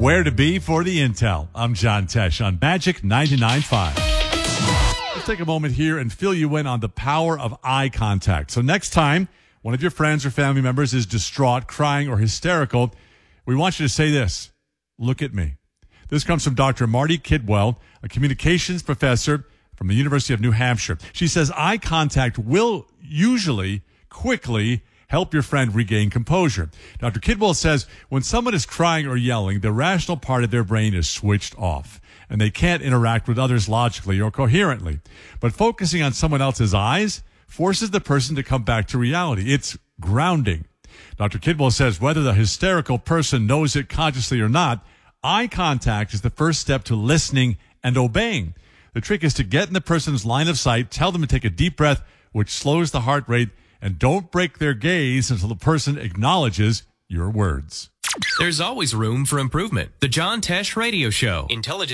Where to be for the intel. I'm John Tesh on Magic 99.5. Let's take a moment here and fill you in on the power of eye contact. So next time one of your friends or family members is distraught, crying, or hysterical, we want you to say this: look at me. This comes from Dr. Marty Kidwell, a communications professor from the University of New Hampshire. She says eye contact will usually quickly help your friend regain composure. Dr. Kidwell says when someone is crying or yelling, the rational part of their brain is switched off, and they can't interact with others logically or coherently. But focusing on someone else's eyes forces the person to come back to reality. It's grounding. Dr. Kidwell says whether the hysterical person knows it consciously or not, eye contact is the first step to listening and obeying. The trick is to get in the person's line of sight, tell them to take a deep breath, which slows the heart rate, and don't break their gaze until the person acknowledges your words. There's always room for improvement. The John Tesh Radio Show. Intelligent